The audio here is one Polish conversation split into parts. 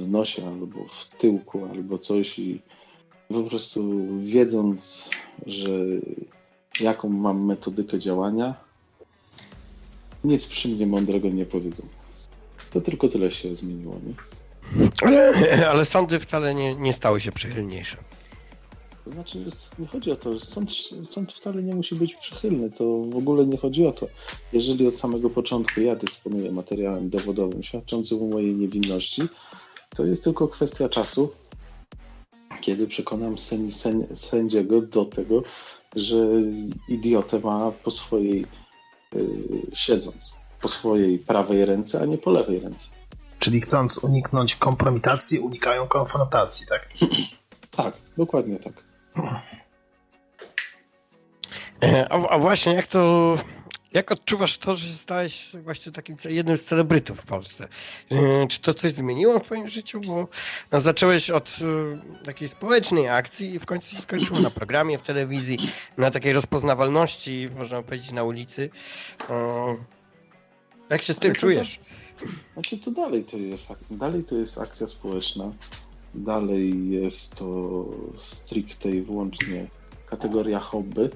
w nosie, albo w tyłku, albo coś i po prostu wiedząc, że jaką mam metodykę działania, nic przy mnie mądrego nie powiedzą. To tylko tyle się zmieniło, nie? Ale sądy wcale nie stały się przychylniejsze. To znaczy, nie chodzi o to, że sąd wcale nie musi być przychylny. To w ogóle nie chodzi o to. Jeżeli od samego początku ja dysponuję materiałem dowodowym świadczącym o mojej niewinności, to jest tylko kwestia czasu, kiedy przekonam sędziego do tego, że idiotę ma po swojej siedząc, po swojej prawej ręce, a nie po lewej ręce. Czyli chcąc uniknąć kompromitacji, unikają konfrontacji, tak? Tak, dokładnie tak. A właśnie, jak odczuwasz to, że stałeś właśnie takim jednym z celebrytów w Polsce? Czy to coś zmieniło w twoim życiu? Bo zacząłeś od takiej społecznej akcji i w końcu się skończyło na programie, w telewizji, na takiej rozpoznawalności, można powiedzieć, na ulicy. Jak się z tym czujesz? Znaczy to dalej to jest akcja społeczna. Dalej jest to stricte i wyłącznie kategoria hobby.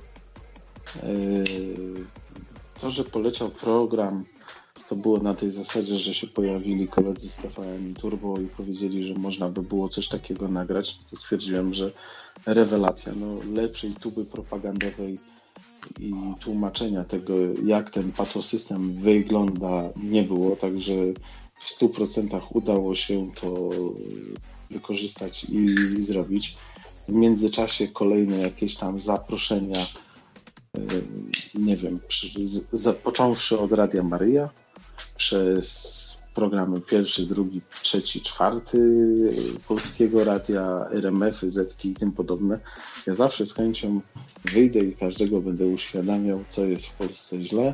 To, że poleciał program, to było na tej zasadzie, że się pojawili koledzy z TVN Turbo i powiedzieli, że można by było coś takiego nagrać. To stwierdziłem, że rewelacja. Lepszej tuby propagandowej i tłumaczenia tego, jak ten patosystem wygląda, nie było, także w 100% udało się to wykorzystać i zrobić. W międzyczasie kolejne jakieś tam zaproszenia, nie wiem, począwszy od Radia Maryja, przez programy 1, 2, 3, 4 Polskiego Radia, RMF-y, Zetki i tym podobne. Ja zawsze z chęcią wyjdę i każdego będę uświadamiał, co jest w Polsce źle.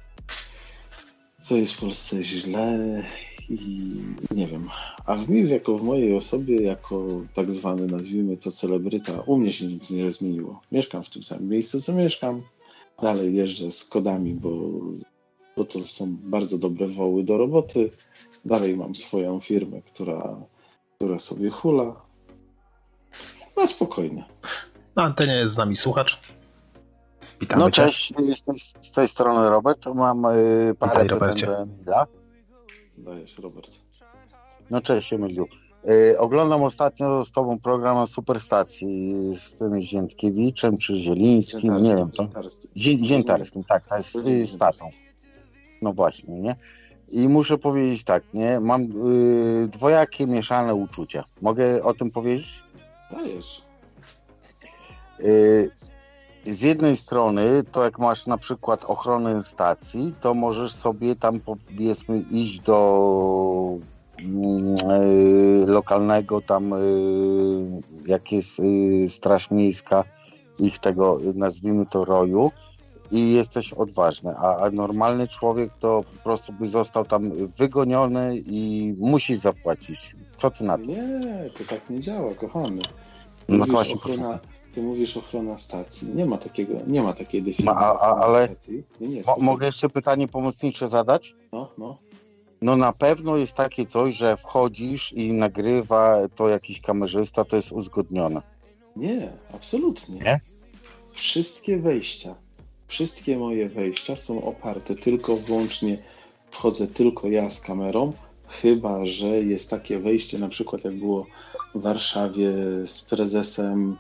I nie wiem. A w mojej osobie, jako tak zwany, nazwijmy to, celebryta, u mnie się nic nie zmieniło. Mieszkam w tym samym miejscu, co mieszkam. Dalej jeżdżę z kodami, bo to są bardzo dobre woły do roboty. Dalej mam swoją firmę, która sobie hula. No spokojnie. Na antenie jest z nami słuchacz. Witamy No cię. cześć, jestem z tej strony Robert. Mam parę pytań do Emila. Dajesz, Robert. No cześć, Emiliu. Oglądam ostatnio z tobą program Superstacji z tym Ziętkiewiczem czy Zielińskim, nie wiem. Ziętarskim, tak, to jest z tatą. No właśnie, nie? I muszę powiedzieć tak, nie? Mam dwojakie, mieszane uczucia. Mogę o tym powiedzieć? Dajesz. Z jednej strony, to jak masz na przykład ochronę stacji, to możesz sobie tam, powiedzmy, iść do lokalnego tam, jak jest Straż Miejska, ich tego, nazwijmy to, roju, i jesteś odważny, a normalny człowiek to po prostu by został tam wygoniony i musi zapłacić. Co ty na to? Nie, to tak nie działa, kochany. No właśnie, Ty mówisz ochrona stacji. Nie ma takiej definicji. Ale stacji. mogę jeszcze pytanie pomocnicze zadać? No. No na pewno jest takie coś, że wchodzisz i nagrywa to jakiś kamerzysta, to jest uzgodnione. Nie, absolutnie. Nie? Wszystkie moje wejścia są oparte tylko wyłącznie, wchodzę tylko ja z kamerą, chyba że jest takie wejście, na przykład jak było w Warszawie z prezesem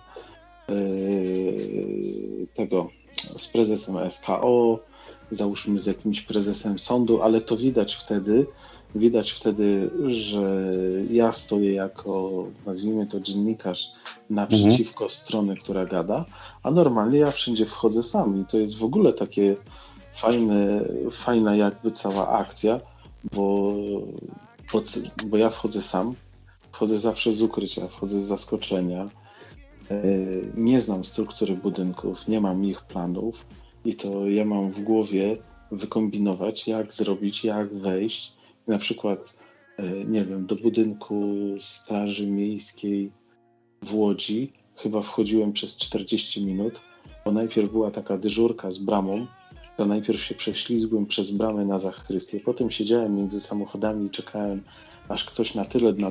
z prezesem SKO, załóżmy z jakimś prezesem sądu, ale to widać wtedy, że ja stoję jako, nazwijmy to, dziennikarz naprzeciwko strony, która gada, a normalnie ja wszędzie wchodzę sam i to jest w ogóle takie fajna jakby cała akcja, bo ja wchodzę sam, wchodzę zawsze z ukrycia, wchodzę z zaskoczenia, nie znam struktury budynków, nie mam ich planów i to ja mam w głowie wykombinować, jak zrobić, jak wejść. Na przykład, nie wiem, do budynku Straży Miejskiej w Łodzi chyba wchodziłem przez 40 minut, bo najpierw była taka dyżurka z bramą, to najpierw się prześlizgłem przez bramę na Zachrystię, potem siedziałem między samochodami i czekałem, aż ktoś na tyle